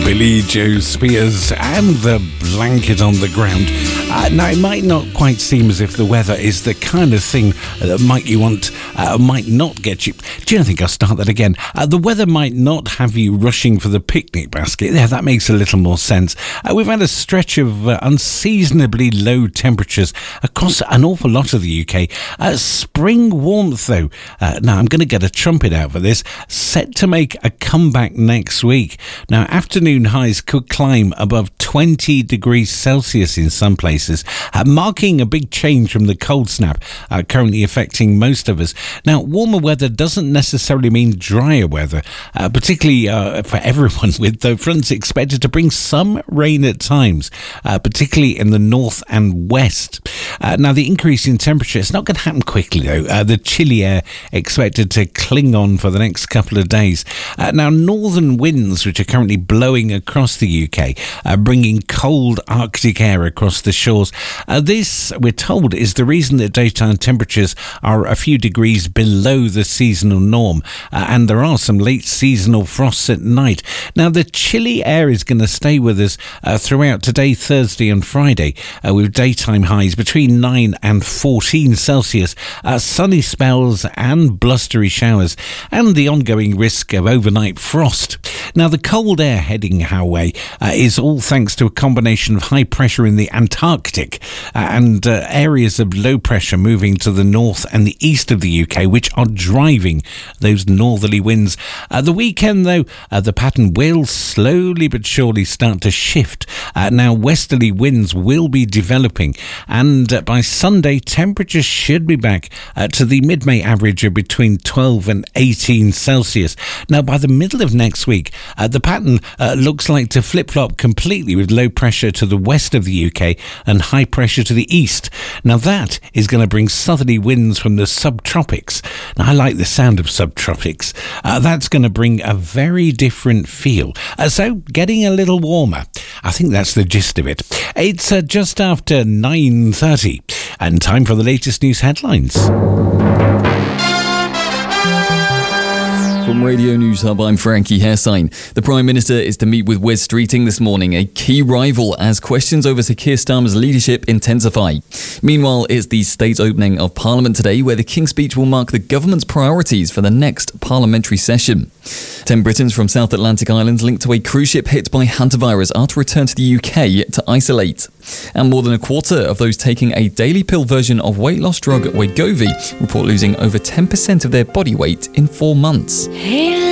Billy Joe Spears and the blanket on the ground. Now, it might not quite seem as if the weather is the kind of thing that might not get you. Do you think I'll start that again? The weather might not have you rushing for the picnic basket. Yeah, that makes a little more sense. We've had a stretch of unseasonably low temperatures across an awful lot of the UK. Spring warmth, though. Now, I'm going to get a trumpet out for this. Set to make a comeback next week. Now, afternoon highs could climb above 20 degrees Celsius in some places, marking a big change from the cold snap currently affecting most of us. Now, warmer weather doesn't necessarily mean drier weather, particularly for everyone, with the fronts expected to bring some rain at times, particularly in the north and west. Now, the increase in temperature, it's not going to happen quickly, though. The chilly air expected to cling on for the next couple of days. Now, northern winds, which are currently blowing across the UK, bringing cold Arctic air across the shores. This, we're told, is the reason that daytime temperatures are a few degrees below the seasonal norm, and there are some late seasonal frosts at night. Now, the chilly air is going to stay with us throughout today, Thursday and Friday, with daytime highs between 9 and 14 Celsius, sunny spells and blustery showers, and the ongoing risk of overnight frost. Now, the cold air heading our way is all thanks to a combination of high pressure in the Antarctic and areas of low pressure moving to the north and the east of the UK, which are driving those northerly winds. The weekend, though, the pattern will slowly but surely start to shift. Now, westerly winds will be developing, and by Sunday, temperatures should be back to the mid-May average of between 12 and 18 Celsius. Now, by the middle of next week, the pattern looks like to flip-flop completely, with low pressure to the west of the UK and high pressure to the east. Now, that is going to bring southerly winds from the subtropics. Now, I like the sound of subtropics. That's going to bring a very different feel. So, getting a little warmer. I think that's the gist of it. It's just after 9:30, and time for the latest news headlines. From Radio News Hub, I'm Frankie Hairsine. The Prime Minister is to meet with Wes Streeting this morning, a key rival, as questions over Sir Keir Starmer's leadership intensify. Meanwhile, it's the state opening of Parliament today, where the King's Speech will mark the government's priorities for the next parliamentary session. 10 Britons from South Atlantic islands linked to a cruise ship hit by hantavirus are to return to the UK to isolate. And more than a quarter of those taking a daily pill version of weight loss drug Wegovy report losing over 10% of their body weight in 4 months.